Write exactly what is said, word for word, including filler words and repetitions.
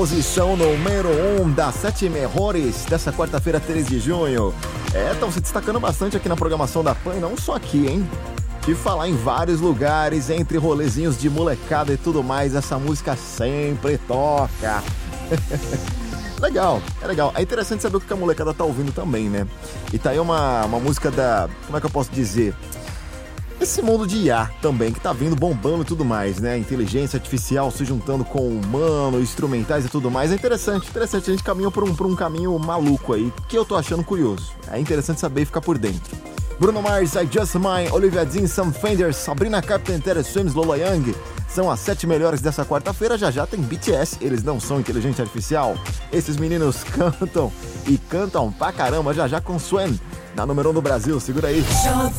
posição número um das sete melhores dessa quarta-feira, três de junho. É, estão se destacando bastante aqui na programação da Pan, não só aqui, hein? De falar em vários lugares, entre rolezinhos de molecada e tudo mais, essa música sempre toca. Legal, é legal. É interessante saber o que a molecada tá ouvindo também, né? E tá aí uma, uma música da... Como é que eu posso dizer? Esse mundo de I A também, que tá vindo bombando e tudo mais, né? Inteligência artificial se juntando com o humano, instrumentais e tudo mais. É interessante, interessante. A gente caminhou por um, por um caminho maluco aí, que eu tô achando curioso. É interessante saber e ficar por dentro. Bruno Mars, I Just Mine, Olivia Dean, Sam Fender, Sabrina Carpenter, Swims, Lola Young. São as sete melhores dessa quarta-feira. Já já tem B T S, eles não são inteligência artificial. Esses meninos cantam e cantam pra caramba. Já já com Swen, na número um do Brasil. Segura aí.